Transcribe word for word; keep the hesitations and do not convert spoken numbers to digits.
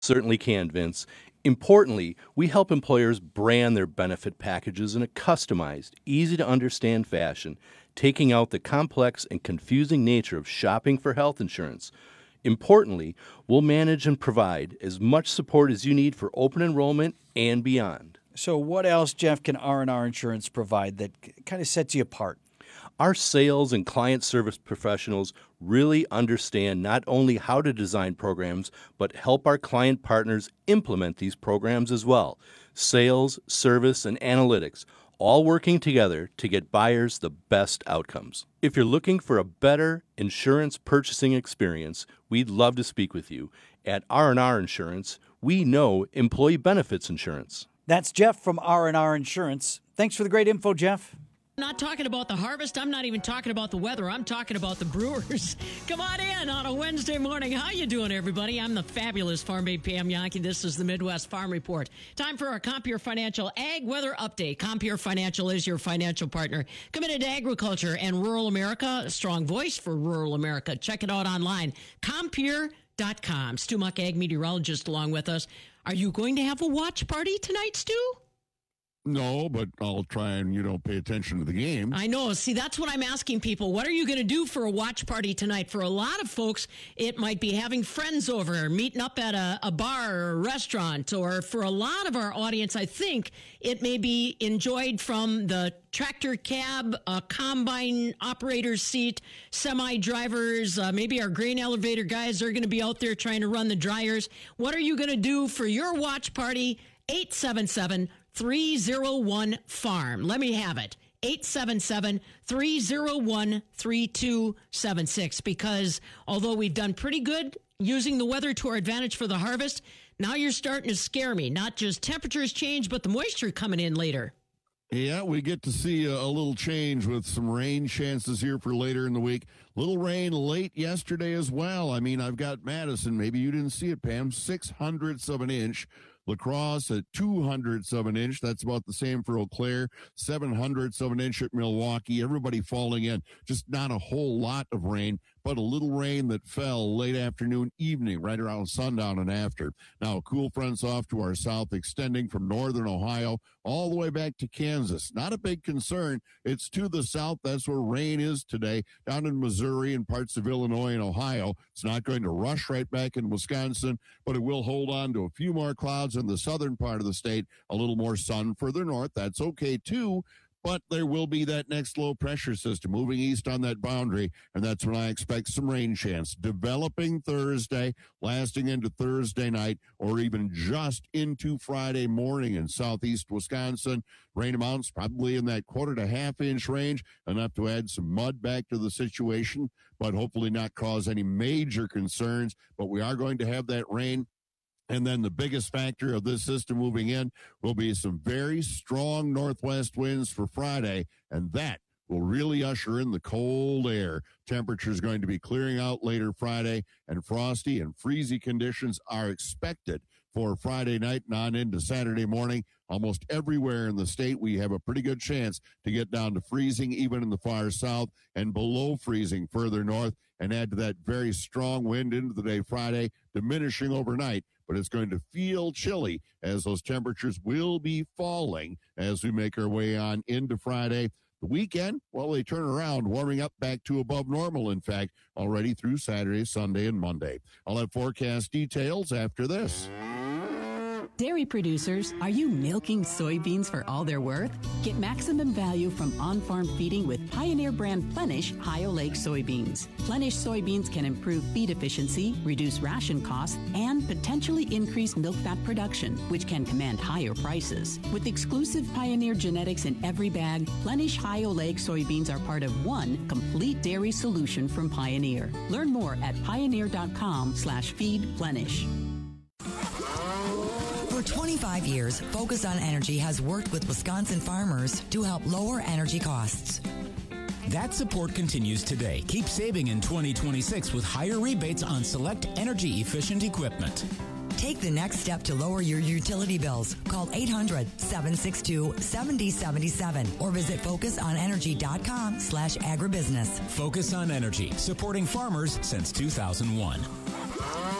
Certainly can, Vince. Importantly, we help employers brand their benefit packages in a customized, easy to understand fashion, taking out the complex and confusing nature of shopping for health insurance. Importantly, we'll manage and provide as much support as you need for open enrollment and beyond. So what else, Jeff, can R and R Insurance provide that kind of sets you apart? Our sales and client service professionals really understand not only how to design programs, but help our client partners implement these programs as well. Sales, service, and analytics, all working together to get buyers the best outcomes. If you're looking for a better insurance purchasing experience, we'd love to speak with you. At R and R Insurance, we know employee benefits insurance. That's Jeff from R and R Insurance. Thanks for the great info, Jeff. I'm not talking about the harvest. I'm not even talking about the weather. I'm talking about the Brewers. Come on in on a Wednesday morning. How you doing, everybody? I'm the fabulous Farm Babe Pam Yankee. This is the Midwest Farm Report. Time for our Compeer Financial Ag Weather Update. Compeer Financial is your financial partner, committed to agriculture and rural America. A strong voice for rural America. Check it out online, compeer dot com. Stu Muck, ag meteorologist, along with us. Are you going to have a watch party tonight, Stu? No, but I'll try and, you know, pay attention to the game. I know. See, that's what I'm asking people. What are you going to do for a watch party tonight? For a lot of folks, it might be having friends over, meeting up at a, a bar or a restaurant. Or for a lot of our audience, I think it may be enjoyed from the tractor cab, uh, combine operator's seat, semi-drivers, uh, maybe our grain elevator guys are going to be out there trying to run the dryers. What are you going to do for your watch party? eight seven seven, three oh one, farm. Let me have it. eight seven seven, three oh one, three two seven six. Because although we've done pretty good using the weather to our advantage for the harvest, now you're starting to scare me. Not just temperatures change, but the moisture coming in later. Yeah, we get to see a, a little change with some rain chances here for later in the week. Little rain late yesterday as well. I mean, I've got Madison. Maybe you didn't see it, Pam. Six hundredths of an inch. La Crosse at two hundredths of an inch. That's about the same for Eau Claire. Seven hundredths of an inch at Milwaukee. Everybody falling in. Just not a whole lot of rain, but a little rain that fell late afternoon, evening, right around sundown and after. Now, a cool front's off to our south, extending from northern Ohio all the way back to Kansas. Not a big concern. It's to the south. That's where rain is today, down in Missouri and parts of Illinois and Ohio. It's not going to rush right back in Wisconsin, but it will hold on to a few more clouds in the southern part of the state, a little more sun further north. That's okay, too. But there will be that next low pressure system moving east on that boundary, and that's when I expect some rain chance. Developing Thursday, lasting into Thursday night, or even just into Friday morning in southeast Wisconsin. Rain amounts probably in that quarter to half inch range, enough to add some mud back to the situation, but hopefully not cause any major concerns. But we are going to have that rain. And then the biggest factor of this system moving in will be some very strong northwest winds for Friday, and that will really usher in the cold air. Temperatures going to be clearing out later Friday, and frosty and freezy conditions are expected for Friday night and on into Saturday morning. Almost everywhere in the state, we have a pretty good chance to get down to freezing, even in the far south, and below freezing further north, and add to that very strong wind into the day Friday, diminishing overnight. But it's going to feel chilly as those temperatures will be falling as we make our way on into Friday. The weekend, well, they turn around, warming up back to above normal, in fact, already through Saturday, Sunday, and Monday. I'll have forecast details after this. Dairy producers, are you milking soybeans for all they're worth? Get maximum value from on-farm feeding with Pioneer brand Plenish Ohio Lake soybeans. Plenish soybeans can improve feed efficiency, reduce ration costs, and potentially increase milk fat production, which can command higher prices. With exclusive Pioneer genetics in every bag, Plenish Ohio Lake soybeans are part of one complete dairy solution from Pioneer. Learn more at pioneer.com slash feed Plenish. For twenty-five years, Focus on Energy has worked with Wisconsin farmers to help lower energy costs. That support continues today. Keep saving in twenty twenty-six with higher rebates on select energy-efficient equipment. Take the next step to lower your utility bills. Call eight hundred, seven six two, seven oh seven seven or visit focusonenergy.com slash agribusiness. Focus on Energy, supporting farmers since two thousand one.